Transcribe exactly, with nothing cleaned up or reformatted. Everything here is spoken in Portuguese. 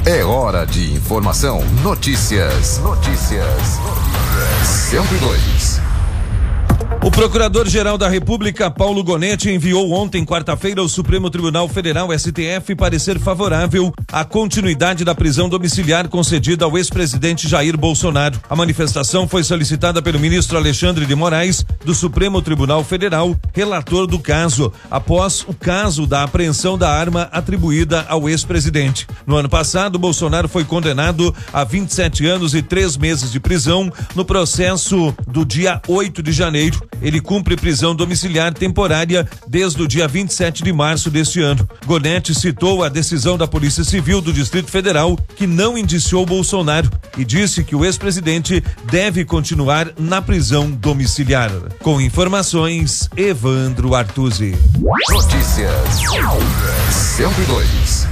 É hora de informação. Notícias. Notícias. cento e dois. O Procurador-Geral da República, Paulo Gonetti, enviou ontem, quarta-feira, ao Supremo Tribunal Federal, S T F, parecer favorável à continuidade da prisão domiciliar concedida ao ex-presidente Jair Bolsonaro. A manifestação foi solicitada pelo ministro Alexandre de Moraes, do Supremo Tribunal Federal, relator do caso, após o caso da apreensão da arma atribuída ao ex-presidente. No ano passado, Bolsonaro foi condenado a vinte e sete anos e três meses de prisão no processo do dia oito de janeiro. Ele cumpre prisão domiciliar temporária desde o dia vinte e sete de março deste ano. Gonetti citou a decisão da Polícia Civil do Distrito Federal, que não indiciou Bolsonaro, e disse que o ex-presidente deve continuar na prisão domiciliar. Com informações, Evandro Artuzzi. Notícias cento e dois.